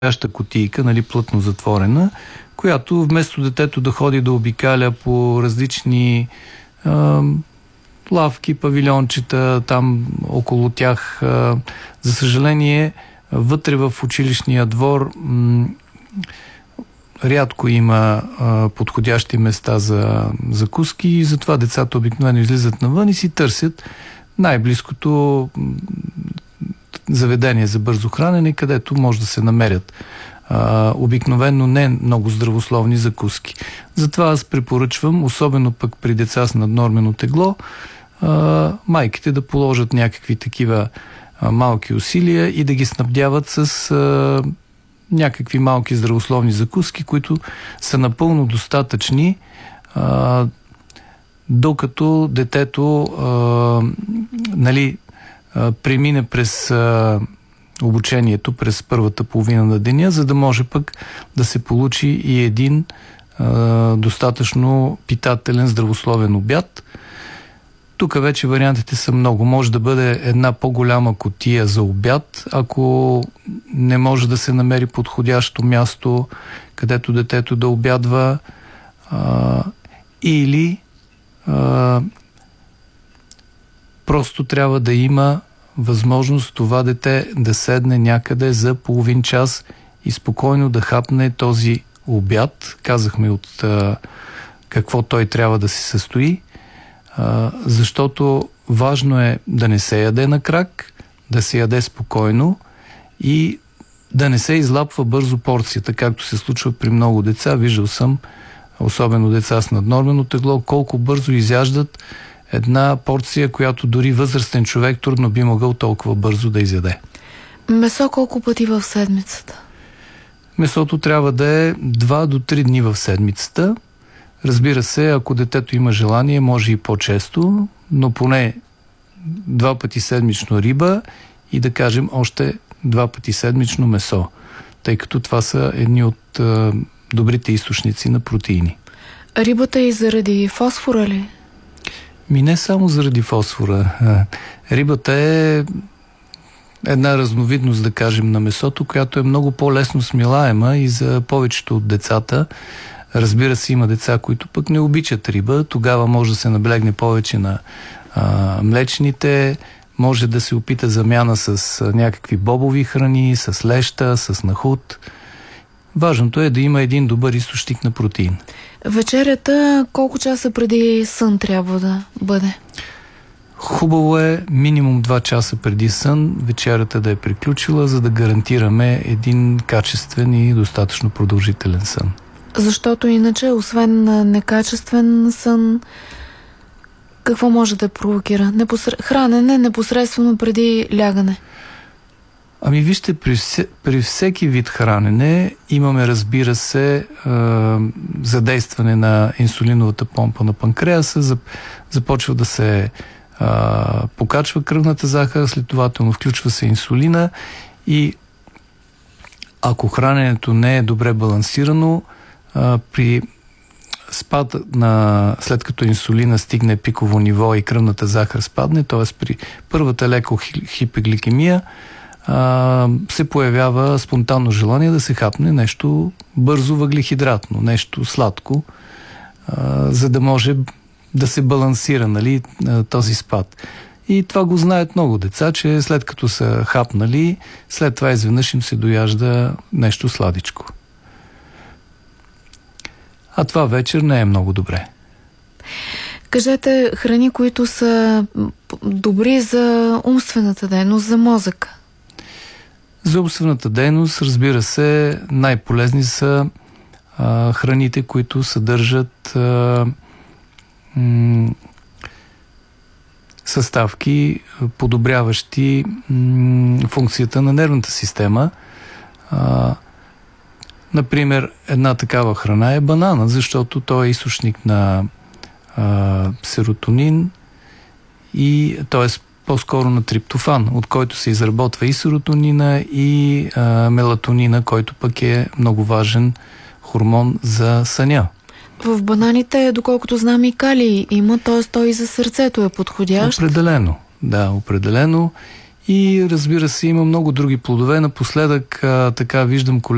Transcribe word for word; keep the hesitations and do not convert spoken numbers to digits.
подходяща кутийка, нали, плътно затворена, която вместо детето да ходи да обикаля по различни а, лавки, павилиончета, там около тях, а, за съжаление, вътре в училищния двор м- рядко има а, подходящи места за закуски и затова децата обикновено излизат навън и си търсят най-близкото заведение за бързо хранене, където може да се намерят а, обикновено не много здравословни закуски. Затова аз препоръчвам, особено пък при деца с наднормено тегло, а, майките да положат някакви такива а, малки усилия и да ги снабдяват с а, някакви малки здравословни закуски, които са напълно достатъчни, а, докато детето а, нали, а, премине през а, обучението, през първата половина на деня, за да може пък да се получи и един а, достатъчно питателен, здравословен обяд. Тук вече вариантите са много. Може да бъде една по-голяма кутия за обяд, ако не може да се намери подходящо място, където детето да обядва, а, или а, просто трябва да има възможност това дете да седне някъде за половин час и спокойно да хапне този обяд. Казахме от а, какво той трябва да се състои, а, защото важно е да не се яде на крак, да се яде спокойно и да не се излапва бързо порцията, както се случва при много деца. Виждал съм, особено деца с наднормено тегло, колко бързо изяждат една порция, която дори възрастен човек трудно би могъл толкова бързо да изяде. Месо колко пъти в седмицата? Месото трябва да е два до три дни в седмицата. Разбира се, ако детето има желание, може и по-често, но поне два пъти седмично риба и да кажем още два пъти седмично месо, тъй като това са едни от е, добрите източници на протеини. Рибата е и заради фосфора ли? Ми не само заради фосфора. Рибата е една разновидност, да кажем, на месото, която е много по-лесно смилаема и за повечето от децата. Разбира се, има деца, които пък не обичат риба. Тогава може да се наблегне повече на а, млечните, може да се опита замяна с а, някакви бобови храни, с леща, с нахут. Важното е да има един добър източник на протеин. Вечерята колко часа преди сън трябва да бъде? Хубаво е минимум два часа преди сън вечерята да е приключила, за да гарантираме един качествен и достатъчно продължителен сън. Защото иначе, освен некачествен сън, какво може да провокира? Непосред... Хранене непосредствено преди лягане. Ами вижте, при, все, при всеки вид хранене имаме, разбира се, е, задействане на инсулиновата помпа на панкреаса, започва да се е, покачва кръвната захар, следователно включва се инсулина и ако храненето не е добре балансирано, е, при спад на, след като инсулина стигне пиково ниво и кръвната захар спадне, т.е. при първата леко хипергликемия, се появява спонтанно желание да се хапне нещо бързо въглехидратно, нещо сладко, за да може да се балансира, нали, този спад. И това го знаят много деца, че след като са хапнали, след това изведнъж им се дояжда нещо сладичко. А това вечер не е много добре. Кажете храни, които са добри за умствената дейност, за мозъка. За умствената дейност, разбира се, най-полезни са а, храните, които съдържат а, м- съставки, подобряващи м- функцията на нервната система. А, например, една такава храна е банана, защото той е източник на а, серотонин и т.е. по-скоро на триптофан, от който се изработва и серотонина, и а, мелатонина, който пък е много важен хормон за съня. В бананите, доколкото знам, и калий има, т.е. той и за сърцето е подходящ. Определено, да, определено. И разбира се, има много други плодове. Напоследък а, така виждам колеги,